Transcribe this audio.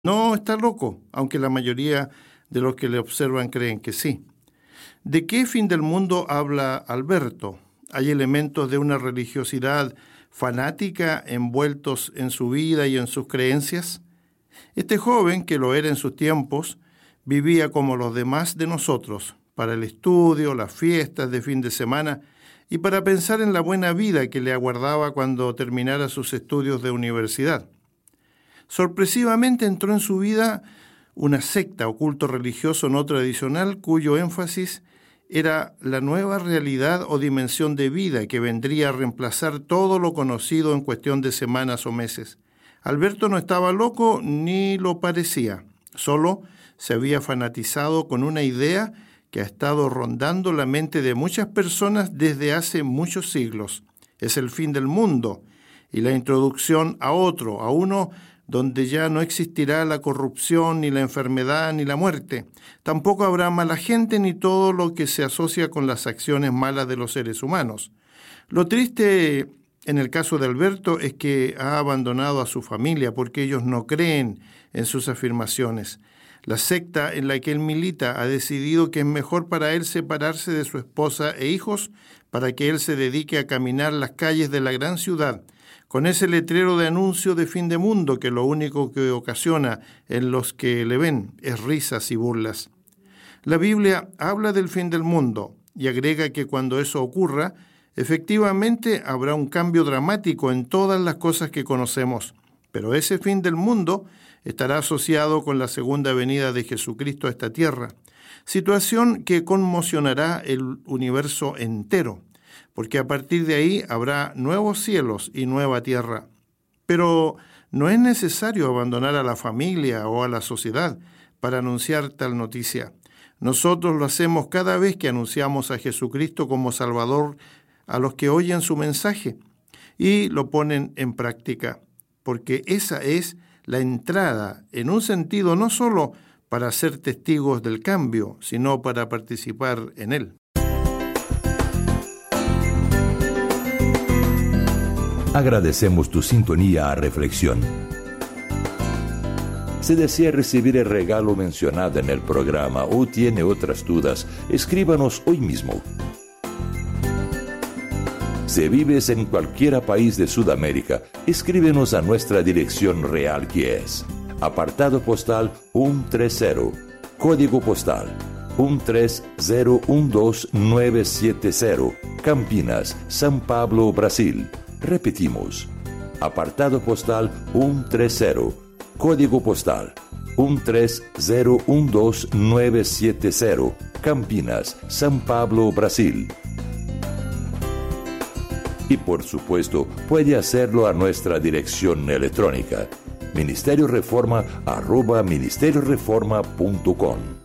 No, está loco, aunque la mayoría de los que le observan creen que sí. ¿De qué fin del mundo habla Alberto? ¿Hay elementos de una religiosidad fanática envueltos en su vida y en sus creencias? Este joven, que lo era en sus tiempos, vivía como los demás de nosotros, para el estudio, las fiestas de fin de semana y para pensar en la buena vida que le aguardaba cuando terminara sus estudios de universidad. Sorpresivamente entró en su vida una secta o culto religioso no tradicional cuyo énfasis era la nueva realidad o dimensión de vida que vendría a reemplazar todo lo conocido en cuestión de semanas o meses. Alberto no estaba loco ni lo parecía, solo se había fanatizado con una idea que ha estado rondando la mente de muchas personas desde hace muchos siglos. Es el fin del mundo y la introducción a otro, a uno donde ya no existirá la corrupción, ni la enfermedad, ni la muerte. Tampoco habrá mala gente ni todo lo que se asocia con las acciones malas de los seres humanos. Lo triste en el caso de Alberto es que ha abandonado a su familia porque ellos no creen en sus afirmaciones. La secta en la que él milita ha decidido que es mejor para él separarse de su esposa e hijos para que él se dedique a caminar las calles de la gran ciudad, con ese letrero de anuncio de fin de mundo que lo único que ocasiona en los que le ven es risas y burlas. La Biblia habla del fin del mundo y agrega que cuando eso ocurra, efectivamente habrá un cambio dramático en todas las cosas que conocemos, pero ese fin del mundo estará asociado con la segunda venida de Jesucristo a esta tierra, situación que conmocionará el universo entero, porque a partir de ahí habrá nuevos cielos y nueva tierra. Pero no es necesario abandonar a la familia o a la sociedad para anunciar tal noticia. Nosotros lo hacemos cada vez que anunciamos a Jesucristo como Salvador a los que oyen su mensaje y lo ponen en práctica, porque esa es la entrada, en un sentido no solo para ser testigos del cambio, sino para participar en él. Agradecemos tu sintonía a Reflexión. Si desea recibir el regalo mencionado en el programa o tiene otras dudas, escríbanos hoy mismo. Si vives en cualquier país de Sudamérica, escríbenos a nuestra dirección real que es apartado postal 130, código postal 13012970, Campinas, São Paulo, Brasil. Repetimos, apartado postal 130, código postal 13012970, Campinas, São Paulo, Brasil. Y por supuesto, puede hacerlo a nuestra dirección electrónica, ministerioreforma@ministerioreforma.com.